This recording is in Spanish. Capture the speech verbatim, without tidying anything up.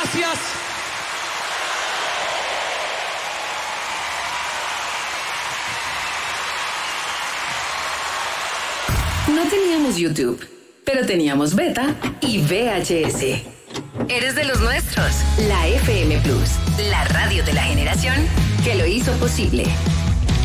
Gracias. No teníamos YouTube, pero teníamos Beta y V H S. Eres de los nuestros. La F M Plus, la radio de la generación que lo hizo posible.